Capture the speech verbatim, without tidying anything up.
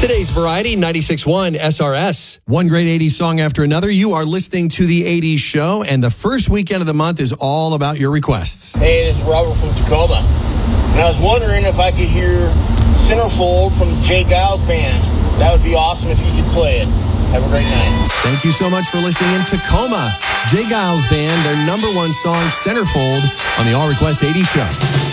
Today's Variety, ninety-six point one S R S. One great eighties song after another. You are listening to the eighties show, and the first weekend of the month is all about your requests. Hey, this is Robert from Tacoma. And I was wondering if I could hear Centerfold from the Jay Giles Band. That would be awesome if you could play it. Have a great night. Thank you so much for listening in Tacoma. Jay Giles Band, their number one song, Centerfold, on the All Request eighties show.